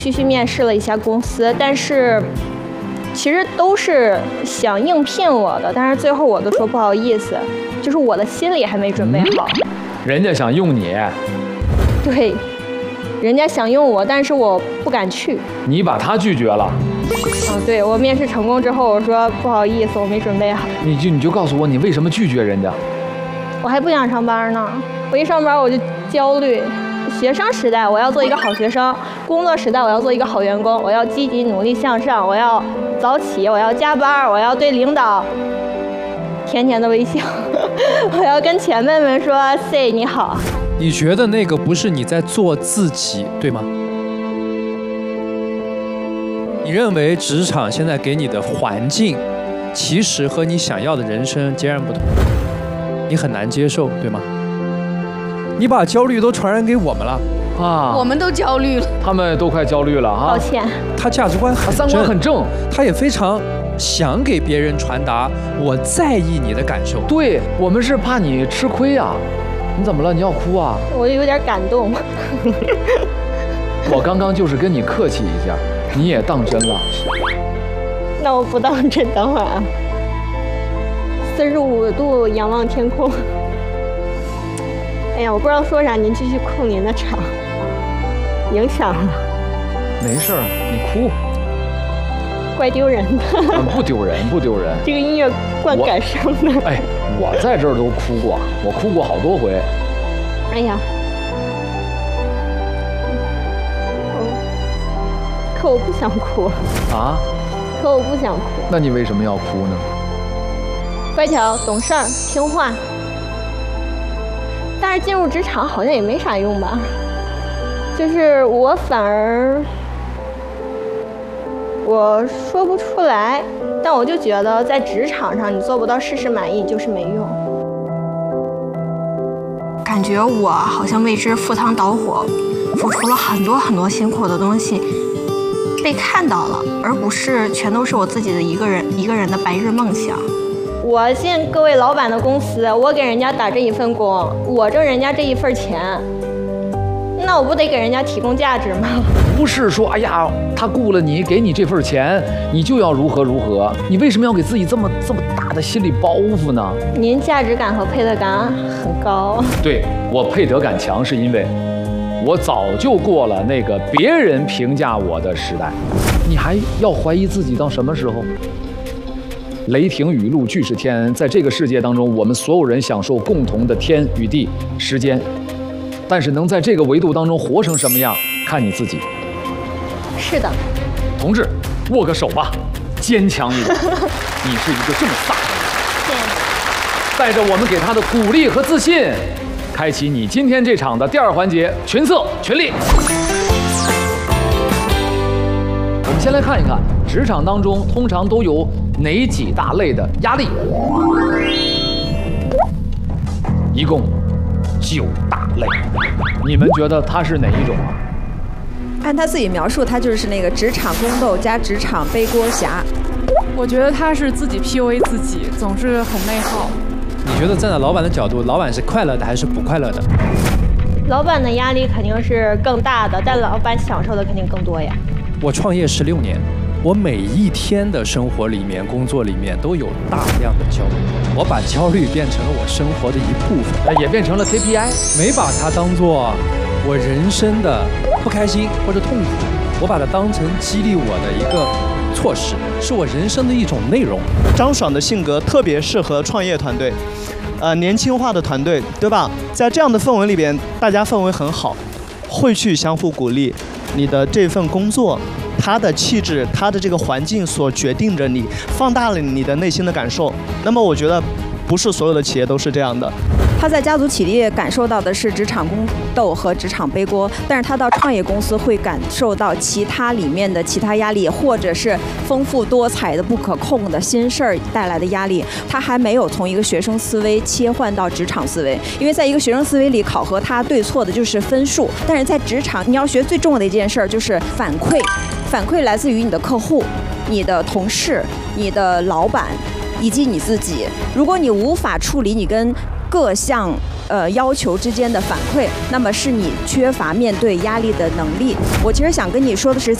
去面试了一下公司，但是其实都是想应聘我的，但是最后我都说不好意思，就是我的心里还没准备好。 人家想用你， 对，人家想用我，但是我不敢去。 你把他拒绝了。 对，我面试成功之后，我说不好意思，我没准备好。 你就告诉我，你为什么拒绝人家？ 我还不想上班呢，我一上班我就焦虑。学生时代我要做一个好学生，工作时代我要做一个好员工，我要积极努力向上，我要早起，我要加班，我要对领导甜甜的微笑，我要跟前辈们说 “say 你好”。 你觉得那个不是你在做自己，对吗？你认为职场现在给你的环境，其实和你想要的人生截然不同，你很难接受，对吗？你把焦虑都传染给我们了啊！我们都焦虑了， 他们都快焦虑了啊！ 抱歉， 他价值观很正， 三观很正， 他也非常想给别人传达我在意你的感受。 对，我们是怕你吃亏啊！你怎么了？你要哭啊？ 我有点感动。 我刚刚就是跟你客气一下，你也当真了。 那我不当真，等会儿啊。45度仰望天空。哎呀，我不知道说啥，您继续控您的场，影响了。 没事儿，你哭。 怪丢人的。 不丢人，不丢人。 这个音乐怪感伤的。 哎，我在这儿都哭过，我哭过好多回。 哎呀，可我不想哭。 啊？ 可我不想哭。 那你为什么要哭呢？ 乖巧、懂事儿、听话。但是进入职场好像也没啥用吧，就是我反而我说不出来，但我就觉得在职场上你做不到事事满意就是没用。感觉我好像为之赴汤蹈火，付出了很多辛苦的东西，被看到了，而不是全都是我自己的一个人的白日梦想。我进各位老板的公司，我给人家打这一份工，我挣人家这一份钱，那我不得给人家提供价值吗？ 不是说哎呀，他雇了你，给你这份钱，你就要如何如何，你为什么要给自己这么大的心理包袱呢？ 您价值感和配得感很高。 对，我配得感强，是因为我早就过了那个别人评价我的时代。你还要怀疑自己到什么时候？雷霆雨露俱是天，在这个世界当中，我们所有人享受共同的天与地、时间，但是能在这个维度当中活成什么样，看你自己。 是的， 同志，握个手吧，坚强一点。你是一个这么飒的人。 谢谢你。 带着我们给他的鼓励和自信，开启你今天这场的第二环节——群策群力。我们先来看一看，职场当中通常都有哪几大类的压力？一共9大类，你们觉得它是哪一种啊？ 按他自己描述，他就是那个职场宫斗加职场背锅侠。 我觉得他是自己 PUA 自己，总是很内耗。 你觉得站在老板的角度，老板是快乐的还是不快乐的？ 老板的压力肯定是更大的，但老板享受的肯定更多呀。 我创业16年，我每一天的生活里面、工作里面都有大量的焦虑，我把焦虑变成了我生活的一部分， 也变成了 KPI， 没把它当做我人生的不开心或者痛苦，我把它当成激励我的一个措施，是我人生的一种内容。 张爽的性格特别适合创业团队，年轻化的团队，对吧？在这样的氛围里边，大家氛围很好，会去相互鼓励。你的这份工作，它的气质，它的这个环境所决定着你，放大了你的内心的感受。那么我觉得不是所有的企业都是这样的。 他在家族企业感受到的是职场宫斗和职场背锅，但是他到创业公司会感受到其他里面的其他压力，或者是丰富多彩的不可控的新事儿带来的压力。他还没有从一个学生思维切换到职场思维，因为在一个学生思维里考核他对错的就是分数，但是在职场你要学最重要的一件事儿就是反馈，反馈来自于你的客户、你的同事、你的老板以及你自己。如果你无法处理你跟各项要求之间的反馈，那么是你缺乏面对压力的能力。我其实想跟你说的是，